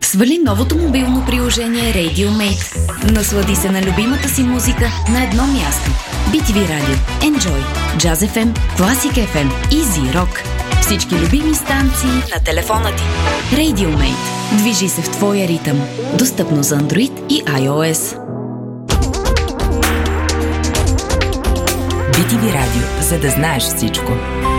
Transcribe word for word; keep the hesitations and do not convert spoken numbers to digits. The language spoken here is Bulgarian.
Свали новото мобилно приложение RadioMate. Наслади се на любимата си музика на едно място. би ти ви радио, Enjoy, Jazz еф ем, Classic еф ем и Z-Rock. Всички любими станции на телефона ти. RadioMate. Движи се в твоя ритъм. Достъпно за Android и iOS. би ти ви радио, за да знаеш всичко.